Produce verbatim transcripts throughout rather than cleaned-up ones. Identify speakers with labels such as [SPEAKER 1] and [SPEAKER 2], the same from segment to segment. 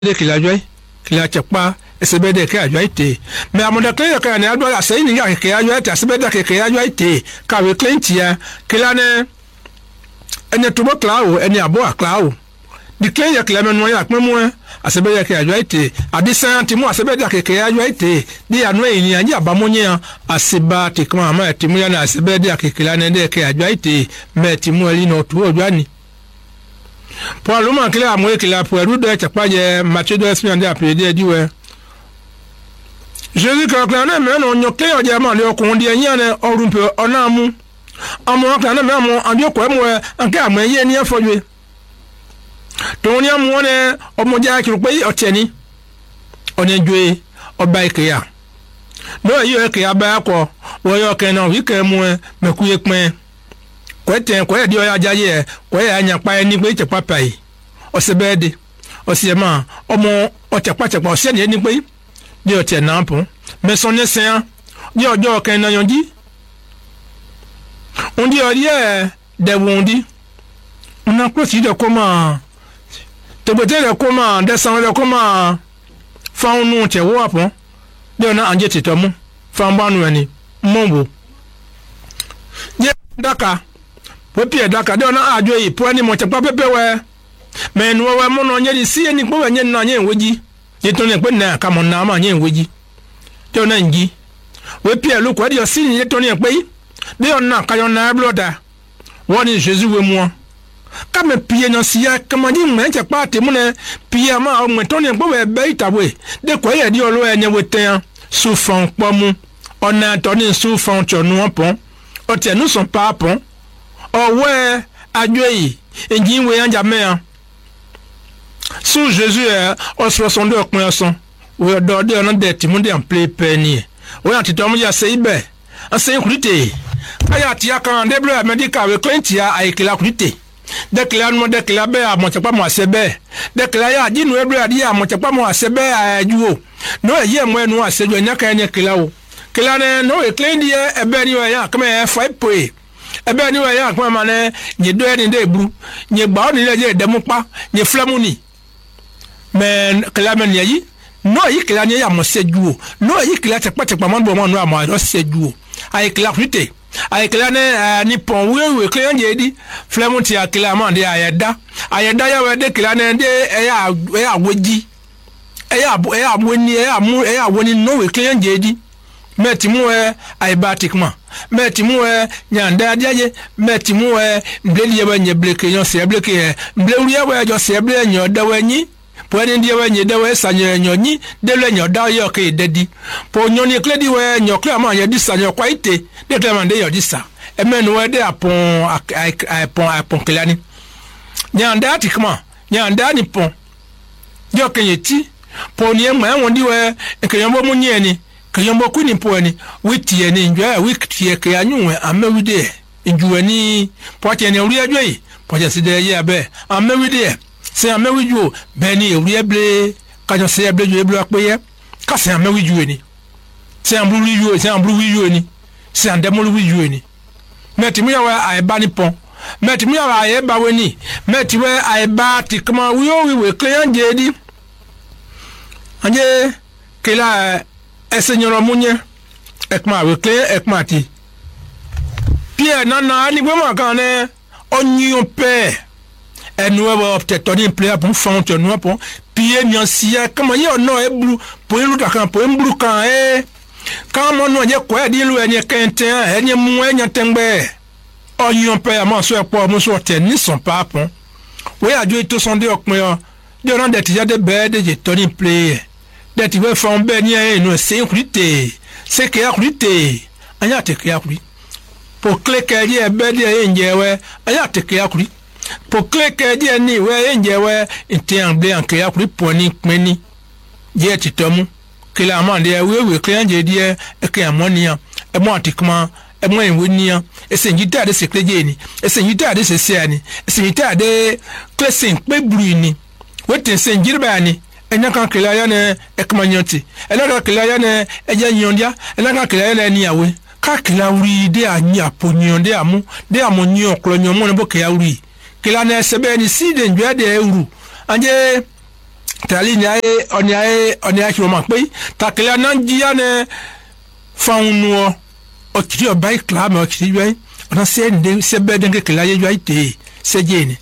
[SPEAKER 1] de kila joy kila chapa esebede ke ajo ite me amoda kle ka ne adwa asai ni ya ke ajo ite esebede ke ke ajo ite ka we clentia kila ne ene tubo klawo ene abo aklawo di kle ya kila menwo ya pemu asebede ke ajo ite adisan ti mu asebede ke ke ajo ite di anu eni anja abamonye aseba ti kuma ma ti mu ya na asebede ke kila ne de ke ajo ite me ti mu eli no tuwo jani Pour le moment qu'il a moi qu'il a pour nous de chapa je Matthieu deux semaines de après de diwe Jésus que quand on mais on yoke o diamant le ko ndi enya ne orumpe onamu amo kan na mo andio ko mo anka mo ye ni afodwe to ni amu ne omoja ki pe oteni onedwe obaike ya no yo ke aba ko wo yo ke na wi ke mu me ku ye pin kwete kwa di oya jaye kwa ya anya pa ni pe chepa pai osebede osiema omo otepa chepa ose ni pe di o te nampo me son esen di ojo kan na yonji ondi ori e de wondi na ko si de koma te bote de koma de san de koma fa unu che wo apon de na anje titomu fa mbanu ani mombo ye daka Popie daka de na ajo yi po ni mo chepa pepe we me nu we mo no nye di si ni po we nye na nye weji ye to ne pe na ka mo na ma nye weji to na nji we pie lu ko di o si ni to ne pe de on na ka yo na bloda woni Jesus we mo ka me pie no si ya ka ma ni me chepa te mu ne pie ma o me to ne po we be itawe de ko ye di o lo enye we ten sous fond po mu ona to ni sous fond cho nu pon o te nu son pa pon Owe adjoyi enjinwe anja mea Sous Jésus o soixante-deux point we do de on de timunde en play penny we antitomu ya seibe ase kulite aya ti akan de blo medical we kwentia aikila kulite de kila no de kila be amochepa mo asebe de kila ya jinu ebro adi amochepa mo asebe ajuo no ye mo enu asejo nyaka ene kila o kila ne no e klendi ebe ni we ya kama e five point ebe ni we ya kwa mane nye do ni de bru nye gba ni le je de mu pa nye flemu ni men kila men yi no yi kila ni ya mo seju no yi kila te pa te pa mo mo no amo ro seju ai kila krite ai kila ne ni pon we we kila nje di flemu ti akila ma de ayeda ayeda ya we de kila ne de e ya e ya woji e ya e ya woni e ya mu e ya woni no we kila nje di metimu e aibatikma metimu e nyanda adiaje metimu e mbleli ye wenye bleke nyo se bleke e mbleli ye we jo se bleke nyo da wenyi po ni die wenye da we sanyo nyo nyi de le nyo da yo ke dedi po nyo ni kledi we nyo kla ma ye di sanyo kwa ite de kla ma de yo di sa e menu we de apon apon apon klani nyanda atikma nyanda ni pon yo ke yeti po ni e ma won di we ke yo mo munye ni Kayombo kuni poani witi eni njwa wiki ye ke anyuwe amewide njuweni poate ne uri ajwe poate side ye abe amewide se amewijo beni uri eble kajo se eble jo eble akpeye ka se amewijo ni se ambru wijo se ambru wijo ni se andemolu wijo ni meti mi yawa aibani pon meti mi yawa aiba weni meti we aiba tikma wiyo wiwe kleyan jedi anje kila E señor Munye ekma we kle ekma ti Pierre nana ani boma kane onyon pe enu e optetoni player pour fonte no pon Pierre nyansia kama ye no e blu po ilu ta kan po mblu kan e kama no je ko e di lu enye kenten enye mu enye tengbe onyon pe ama so e po mo so teni son pa pon we ajo to sonde okmo yo de ran de ti de be de je toni player Deti we fon be ni e no se nkrite se ke akrite anya te ke akri po kleke di e be di e njewe anya te ke akri po kleke di ni we njewe nte angle an ke akri po ni peni je ti tomu ke la ma de we we kle anje di e ke amonia e mo atikma e mo enwe nia e se njita de se kleje ni e se njita de se se ani e se njita de klesin pe bru ni we te se njirba ni enya kan kila ya ne ekmanyoti ena kan kila ya ne eje nyondia ena kan kila ya ne niawe ka kila uri de anya ponyonde amu de amonyi oklonyo mo ne bo kila uri kila ne sebe ni si de njwa de euru anje tali ni aye oni aye oni aye ma pe takela nan jiya ne faunu o kiri o bai club o kiri bai ona se de se be de ke la ye bai te se jeni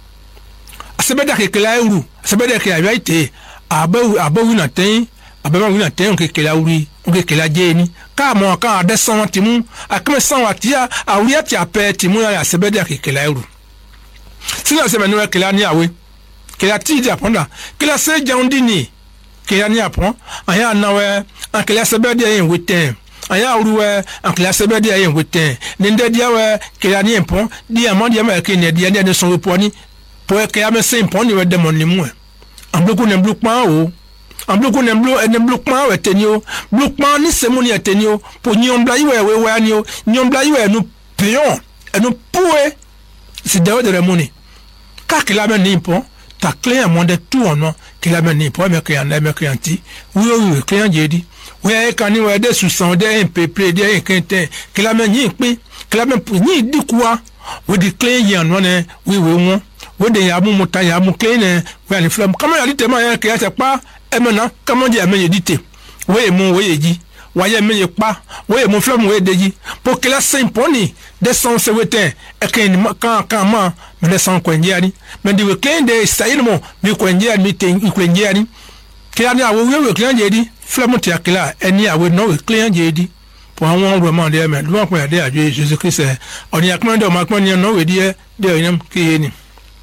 [SPEAKER 1] se be da ke la uru se be de ke bai te abawu abawu na ten abawu na ten ke ke la uri o ke la jeni ka mo ka de san ti mu akeme san wa ti a awuri ati ape ti mu ya se be de ke la uru sino se me no ke la ni awe que la tide apona que la se jandini que la ni apon aya nawe an que la se be de yin weten aya uruwe an que la se be de yin weten ninde dia we que la ni impon di amandi ama que ne dia ne son reponi pour que ya me se impon ni we de mon limu en bloku ne blokman o en bloku ne blo ne blokman we tenio blokman ni se mo ni tenio pour nyombla yi we we we ani o nyombla yi we no pion e no poué c'est de de remoni ka que la me ni impon ta clé à mon de tout en non qui la mène pour me créer un me créer anti oui oui client jedi oui quand ni ouais des sous son des pp des quintin qui la mène ni pe qui la mène ni di quoi oui di clé y en non oui oui moi oui de ya mu muta ya mu clé ne oui les flammes comment il dit tellement il que c'est pas et maintenant comment dire mais dit oui mon oui dit voyez mais pas oui mon flamme oui de pour que la symphonie de son se wetin e kan kan ma me son kwenjani me di we kende sayimo mi kwenjani mi ten kwenjani ke ani awo we we kwenjani flamme ti akila eni awo no we kwenjani pour àwọn vraiment de me lo ko de ajo Jesus Christ oni akman de ma akman ni no we die de onam ki ni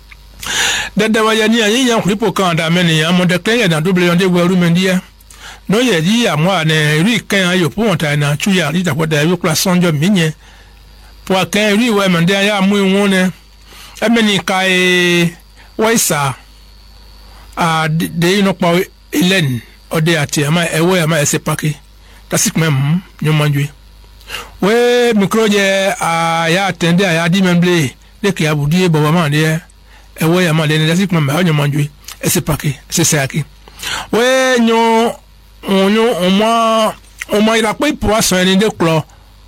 [SPEAKER 1] dada wa yani yan yan kripo kan da me ni am de kwenjani na double on de we ru me dia no ye di amwa ne ri kan ayo po ta na chu ya ri ta ko da yo kla sonjo minye pour qu'un lui ouais mais derrière moi on est ameni kai waisa a de no pa Hélène ode ati ama ewe ama ese paki tasik même nyomanjwe we microje a ya attendre ya di memble de ki abudie baba ma de ewe ama de tasik même nyomanjwe ese paki ese saki we nyo onyo o mo o mo ira pe poisson ni de clo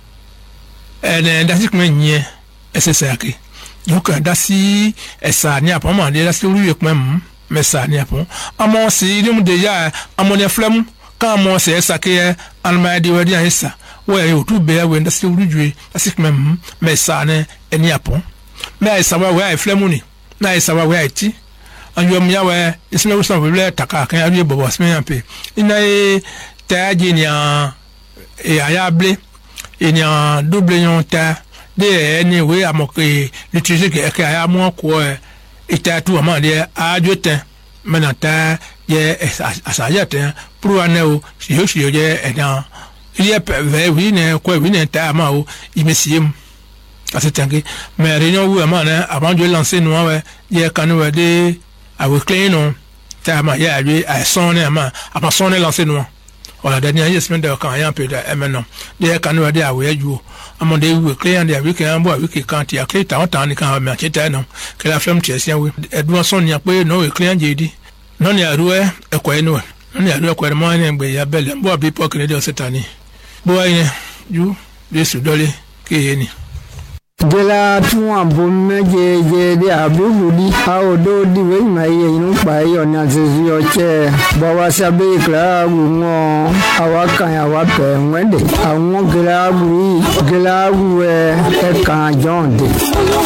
[SPEAKER 1] and that's it men ye esesaki yoka dasi esa ni apon ma de dasi ru yekmem mesa ni apon amon si rim de ya amon flem kan amon se esake alma de wadi esa we yo tu be we dasi ru dwe dasi kmem mesa ne eni apon me esa wa we flem ni na esa wa we ti anyo mya we isme wo san we taka kan ya bobo asme ampe ina e taji ni a e ayable il y a un double yonta de anyway à moquer l'utiliser que à moi quoi et t'as tout à manger à deux temps maintenant t'as y à ça y a pour un eau si je suis et dans il y a oui ne quoi oui ne t'as ma ou il me sied à ce temps mais réunion où à avant de lancer nous ouais il y a quand nous de avec clé non t'as ma y a lui à sonner à à sonner lancer nous voilà dernière semaine de quand il y a un peu de maintenant des canaux de awe ju amon de we client de we kan bo we kan ti akle ta ta ni kan ma cheta no que la femme tiesia we edun son ni ape no we client jedi no ni aru e ko enu no ni aru e ko mo ni ngbe ya bele bo bi po kene de setani bo yin ju de su dole ke yeni
[SPEAKER 2] de la tún àbòmẹ́ jẹjẹrẹ àbúrúdí àòdó dìwé ìmọ̀-ayé inú pààyè ọ̀nà àṣẹṣe ọ̀chẹ́ bọ́wá sábẹ́ ìkìláàrù wọn àwákàn àwápẹ̀ wẹ́ndẹ̀ àwọn gíláàrù yìí gíláàrù ẹ̀ ẹ̀ka àjọ́ǹdẹ̀.